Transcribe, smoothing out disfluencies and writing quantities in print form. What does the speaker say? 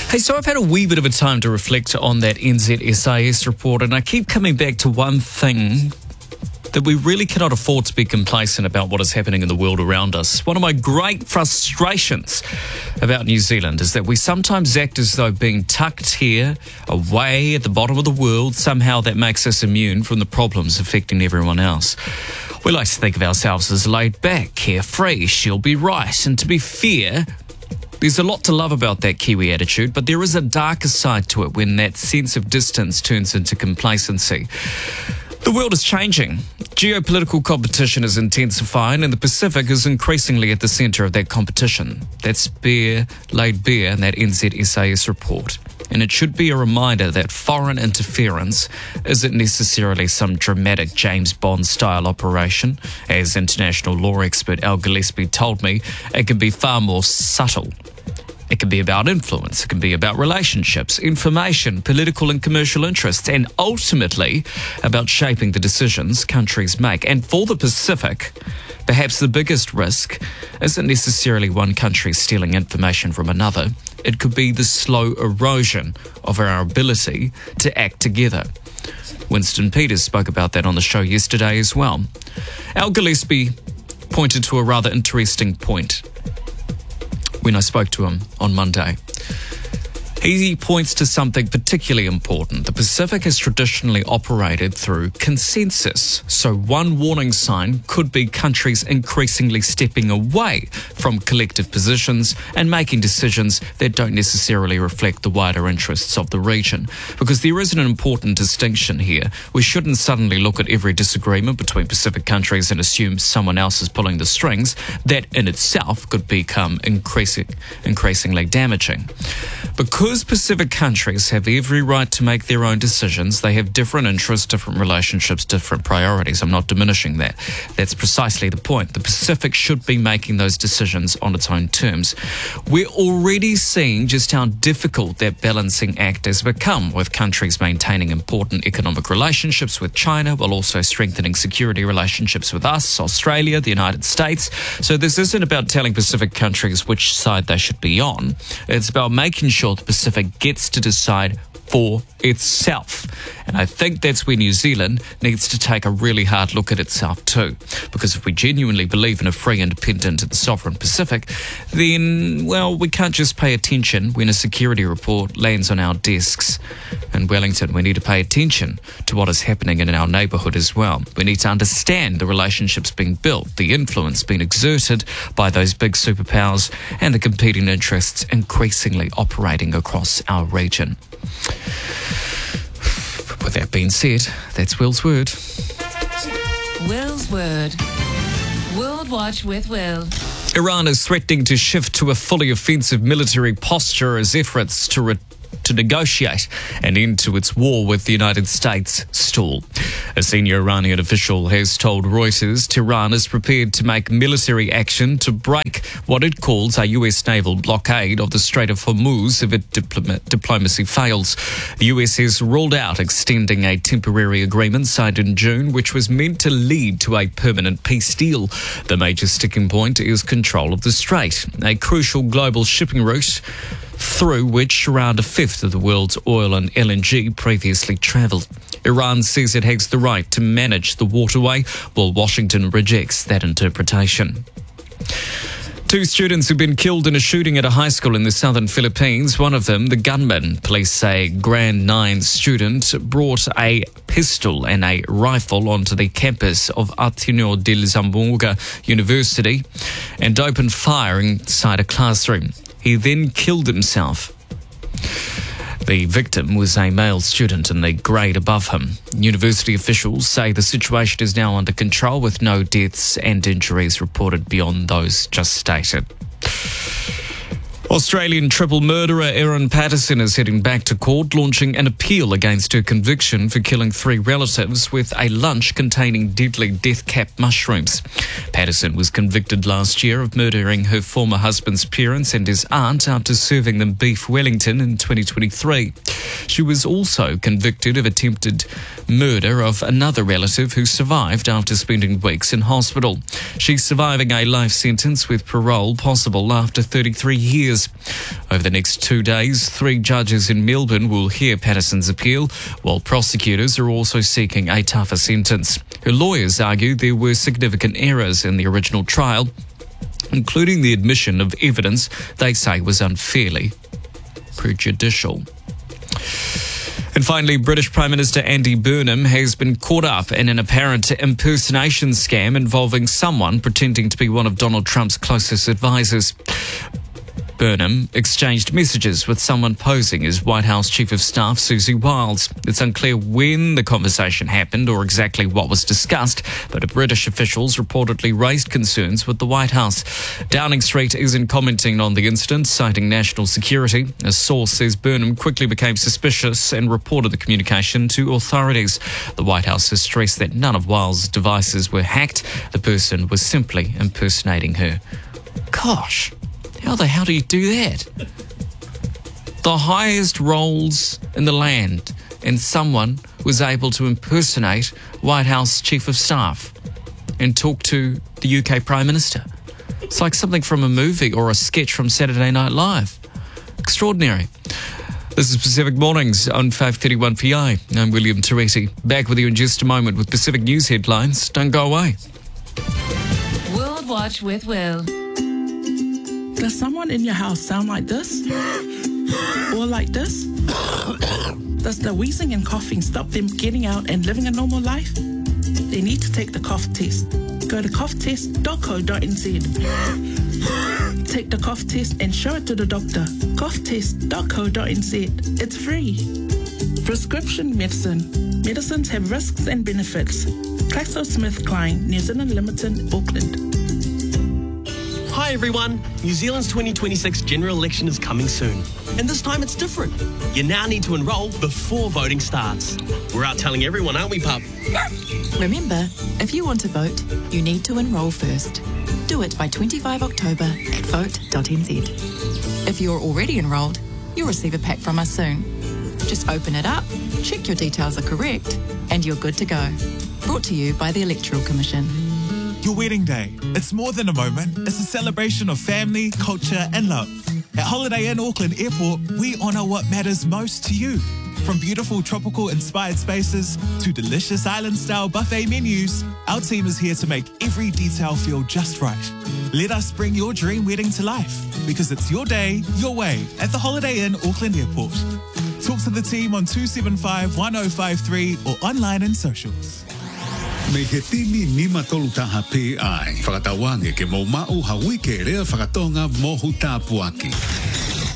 Hey, so I've had a wee bit of a time to reflect on that NZSIS report, and I keep coming back to one thing, that we really cannot afford to be complacent about what is happening in the world around us. One of my great frustrations about New Zealand is that we sometimes act as though being tucked here, away at the bottom of the world, somehow that makes us immune from the problems affecting everyone else. We like to think of ourselves as laid back, carefree, she'll be right, and to be fair, there's a lot to love about that Kiwi attitude, but there is a darker side to it when that sense of distance turns into complacency. The world is changing. Geopolitical competition is intensifying, and the Pacific is increasingly at the centre of that competition. That's laid bare in that NZSIS report. And it should be a reminder that foreign interference isn't necessarily some dramatic James Bond-style operation. As international law expert Al Gillespie told me, it can be far more subtle. It can be about influence, it can be about relationships, information, political and commercial interests, and ultimately about shaping the decisions countries make. And for the Pacific, perhaps the biggest risk isn't necessarily one country stealing information from another. It could be the slow erosion of our ability to act together. Winston Peters spoke about that on the show yesterday as well. Al Gillespie pointed to a rather interesting point when I spoke to him on Monday. He points to something particularly important. The Pacific has traditionally operated through consensus. So one warning sign could be countries increasingly stepping away from collective positions and making decisions that don't necessarily reflect the wider interests of the region. Because there is an important distinction here. We shouldn't suddenly look at every disagreement between Pacific countries and assume someone else is pulling the strings. That in itself could become increasingly damaging. Because Pacific countries have every right to make their own decisions, they have different interests, different relationships, different priorities. I'm not diminishing that. That's precisely the point. The Pacific should be making those decisions on its own terms. We're already seeing just how difficult that balancing act has become, with countries maintaining important economic relationships with China while also strengthening security relationships with us, Australia, the United States. So this isn't about telling Pacific countries which side they should be on. It's about making sure the Pacific gets to decide for itself. And I think that's where New Zealand needs to take a really hard look at itself too. Because if we genuinely believe in a free, independent and sovereign Pacific, then, well, we can't just pay attention when a security report lands on our desks in Wellington. We need to pay attention to what is happening in our neighbourhood as well. We need to understand the relationships being built, the influence being exerted by those big superpowers, and the competing interests increasingly operating across our region. With that being said, that's Will's Word. Will's Word. World Watch with Will. Iran is threatening to shift to a fully offensive military posture as efforts to negotiate an end to its war with the United States stall. A senior Iranian official has told Reuters Tehran is prepared to make military action to break what it calls a US naval blockade of the Strait of Hormuz if its diplomacy fails. The US has ruled out extending a temporary agreement signed in June, which was meant to lead to a permanent peace deal. The major sticking point is control of the strait, a crucial global shipping route through which around a fifth of the world's oil and LNG previously travelled. Iran says it has the right to manage the waterway, while Washington rejects that interpretation. 2 students have been killed in a shooting at a high school in the southern Philippines. One of them, the gunman, police say Grade 9 student, brought a pistol and a rifle onto the campus of Ateneo del Zamboanga University and opened fire inside a classroom. He then killed himself. The victim was a male student in the grade above him. University officials say the situation is now under control with no deaths and injuries reported beyond those just stated. Australian triple murderer Erin Patterson is heading back to court, launching an appeal against her conviction for killing 3 relatives with a lunch containing deadly death-cap mushrooms. Patterson was convicted last year of murdering her former husband's parents and his aunt after serving them beef Wellington in 2023. She was also convicted of attempted murder of another relative who survived after spending weeks in hospital. She's surviving a life sentence with parole possible after 33 years charges. Over the next 2 days, 3 judges in Melbourne will hear Patterson's appeal, while prosecutors are also seeking a tougher sentence. Her lawyers argue there were significant errors in the original trial, including the admission of evidence they say was unfairly prejudicial. And finally, British Prime Minister Andy Burnham has been caught up in an apparent impersonation scam involving someone pretending to be one of Donald Trump's closest advisors. Burnham exchanged messages with someone posing as White House Chief of Staff Susie Wiles. It's unclear when the conversation happened or exactly what was discussed, but British officials reportedly raised concerns with the White House. Downing Street isn't commenting on the incident, citing national security. A source says Burnham quickly became suspicious and reported the communication to authorities. The White House has stressed that none of Wiles' devices were hacked. The person was simply impersonating her. Gosh. How the hell do you do that? The highest roles in the land, and someone was able to impersonate White House Chief of Staff and talk to the UK Prime Minister. It's like something from a movie or a sketch from Saturday Night Live. Extraordinary. This is Pacific Mornings on 531 PI. I'm William Teresi. Back with you in just a moment with Pacific News headlines. Don't go away. World Watch with Will. Does someone in your house sound like this? Or like this? Does the wheezing and coughing stop them getting out and living a normal life? They need to take the cough test. Go to coughtest.co.nz. Take the cough test and show it to the doctor. coughtest.co.nz. It's free. Prescription medicine. Medicines have risks and benefits. GlaxoSmithKline, New Zealand Limited, Auckland. Hi everyone, New Zealand's 2026 general election is coming soon. And this time it's different. You now need to enrol before voting starts. We're out telling everyone, aren't we, pup? Remember, if you want to vote, you need to enrol first. Do it by 25 October at vote.nz. If you're already enrolled, you'll receive a pack from us soon. Just open it up, check your details are correct, and you're good to go. Brought to you by the Electoral Commission. Your wedding day. It's more than a moment. It's a celebration of family, culture, and love. At Holiday Inn Auckland Airport, we honour what matters most to you. From beautiful tropical-inspired spaces to delicious island-style buffet menus, our team is here to make every detail feel just right. Let us bring your dream wedding to life, because it's your day, your way, at the Holiday Inn Auckland Airport. Talk to the team on 275-1053 or online and socials. Me he tini ni matolu taha PI. Whakatawange ke mo mau hawi ke rea whakatonga mohu tāpuaki.